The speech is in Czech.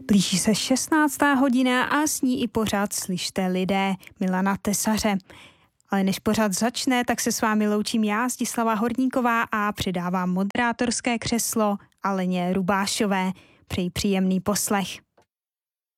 Blíží se 16. hodina a s ní i pořád Slyšte lidé Milana Tesaře. Ale než pořád začne, tak se s vámi loučím já, Zdislava Horníková, a předávám moderátorské křeslo Aleně Rubášové. Přeji příjemný poslech.